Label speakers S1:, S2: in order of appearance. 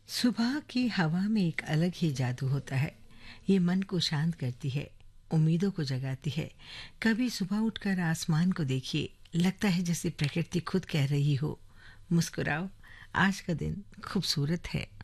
S1: सुबह की हवा में एक अलग ही जादू होता है। ये मन को शांत करती है, उम्मीदों को जगाती है। कभी सुबह उठकर आसमान को देखिए, लगता है जैसे प्रकृति खुद कह रही हो, मुस्कुराओ, आज का दिन खूबसूरत है।